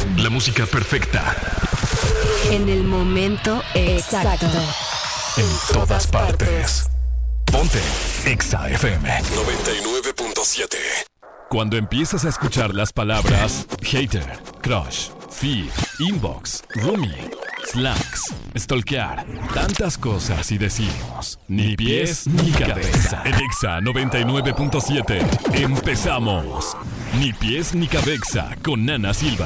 La música perfecta. En el momento exacto. En todas partes. Ponte Exa FM 99.7. Cuando empiezas a escuchar las palabras hater, crush, feed, inbox, roomie, slacks, stalkear, tantas cosas y decimos ni pies ni cabeza. En Exa 99.7 empezamos. Ni pies ni cabeza con Nana Silva.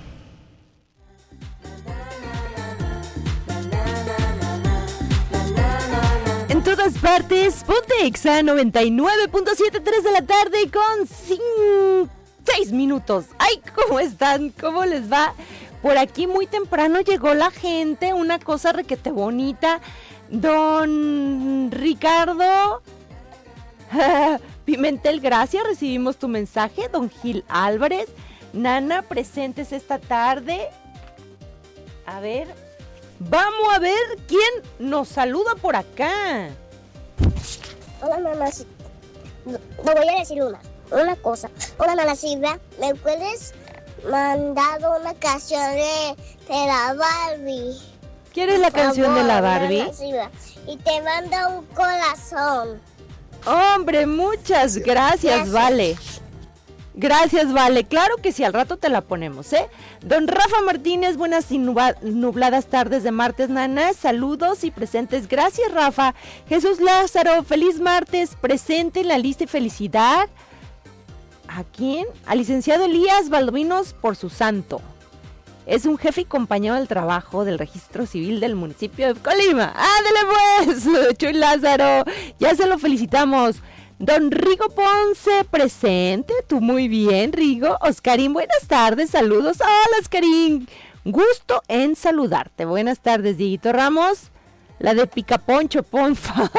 En todas partes, ponte Exa 99.7, 3 de la tarde con 6 minutos. ¡Ay, cómo están! ¿Cómo les va? Por aquí muy temprano llegó la gente, una cosa requete bonita. Don Ricardo Pimentel, gracias, recibimos tu mensaje. Don Gil Álvarez, Nana, presentes esta tarde. A ver, vamos a ver quién nos saluda por acá. Hola, Nana. No voy a decir una cosa. Hola, Nana Silva, ¿me puedes mandar una canción de la Barbie? ¿Quieres la canción de la Barbie? Nana Silva, y te mando un corazón. Hombre, muchas gracias, Vale. Gracias, Vale. Claro que sí, al rato te la ponemos, ¿eh? Don Rafa Martínez, buenas y nubladas tardes de martes, Nana. Saludos y presentes. Gracias, Rafa. Jesús Lázaro, feliz martes. Presente en la lista y felicidad. ¿A quién? Al licenciado Elías Baldovinos por su santo. Es un jefe y compañero del trabajo del registro civil del municipio de Colima. ¡Ándale pues! Chuy Lázaro, ya se lo felicitamos. Don Rigo Ponce, presente. Tú muy bien, Rigo. Oscarín, buenas tardes, saludos. Hola, Oscarín. Gusto en saludarte. Buenas tardes, Dieguito Ramos. La de Picaponcho, Ponfa.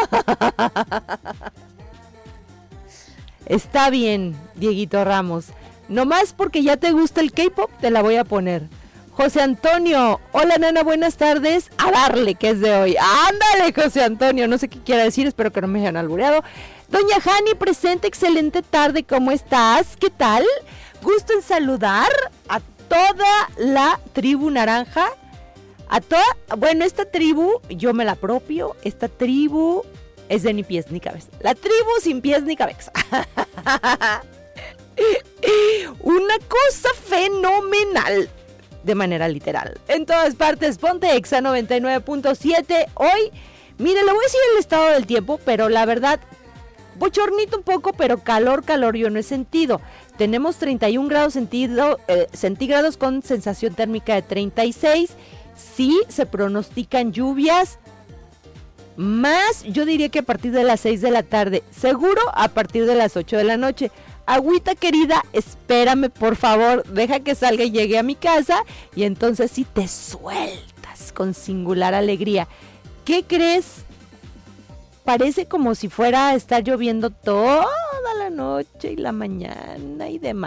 Está bien, Dieguito Ramos. Nomás porque ya te gusta el K-pop, te la voy a poner. José Antonio, hola Nana, buenas tardes, a darle que es de hoy. Ándale, José Antonio, no sé qué quiera decir, espero que no me hayan albureado. Doña Jani, presente, excelente tarde, ¿cómo estás? ¿Qué tal? Gusto en saludar a toda la tribu naranja, bueno, esta tribu, yo me la apropio, esta tribu es de ni pies ni cabeza. La tribu sin pies ni cabeza. Una cosa fenomenal. De manera literal. En todas partes, ponte Exa 99.7. Hoy, mire, le voy a decir el estado del tiempo, pero la verdad, bochornito un poco, pero calor yo no he sentido. Tenemos 31 grados centígrados con sensación térmica de 36. Sí, se pronostican lluvias. Más, yo diría que a partir de las 6 de la tarde. Seguro a partir de las 8 de la noche. Agüita querida, espérame por favor, deja que salga y llegue a mi casa y entonces sí te sueltas con singular alegría. ¿Qué crees? Parece como si fuera a estar lloviendo toda la noche y la mañana y demás.